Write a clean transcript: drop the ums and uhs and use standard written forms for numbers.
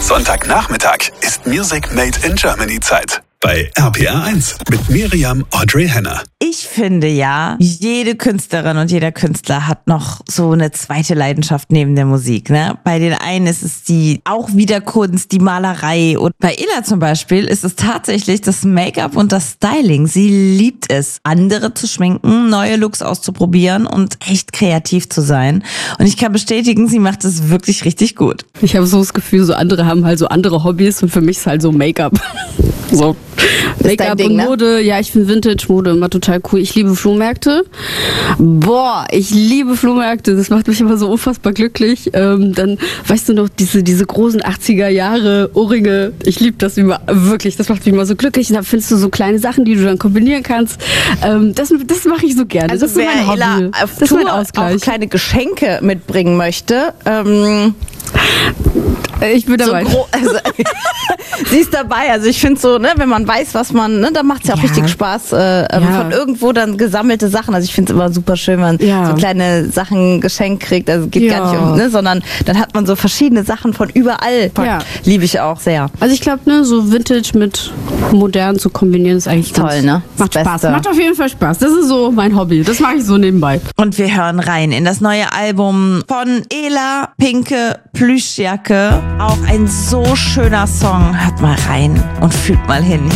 Sonntagnachmittag ist Music Made in Germany Zeit. Bei RPR1 mit Miriam Audrey Henner. Ich finde ja, jede Künstlerin und jeder Künstler hat noch so eine zweite Leidenschaft neben der Musik. Ne? Bei den einen ist es die auch wieder Kunst, die Malerei. Und bei Illa zum Beispiel ist es tatsächlich das Make-up und das Styling. Sie liebt es, andere zu schminken, neue Looks auszuprobieren und echt kreativ zu sein. Und ich kann bestätigen, sie macht es wirklich richtig gut. Ich habe so das Gefühl, so andere haben halt so andere Hobbys und für mich ist halt so Make-up. So. Make-up und Mode, ja, ich finde Vintage-Mode immer total cool. Ich liebe Flohmärkte. Boah, ich liebe Flohmärkte. Das macht mich immer so unfassbar glücklich. Dann, weißt du noch, diese großen 80er Jahre Ohrringe. Ich liebe das immer, wirklich. Das macht mich immer so glücklich. Und da findest du so kleine Sachen, die du dann kombinieren kannst. Das mache ich so gerne. Also das ist wer mein Hobby. Ella auf das ist mein Tour Ausgleich. auch kleine Geschenke mitbringen möchte, ich bin dabei. Sie ist dabei. Also ich finde so, ne, wenn man weiß, was man, ne, dann macht es ja auch richtig Spaß. Von irgendwo dann gesammelte Sachen. Also ich finde es immer super schön, wenn man so kleine Sachen geschenkt kriegt. Also es geht gar nicht um, ne, sondern dann hat man so verschiedene Sachen von überall. Liebe ich auch sehr. Also ich glaube, ne, so Vintage mit modern zu kombinieren ist eigentlich toll, ne? Macht Spaß. Macht auf jeden Fall Spaß. Das ist so mein Hobby. Das mache ich so nebenbei. Und wir hören rein in das neue Album von Ela, Pinke Plüschjacke. Auch ein so schöner Song. Hört mal rein und fühlt mal hin.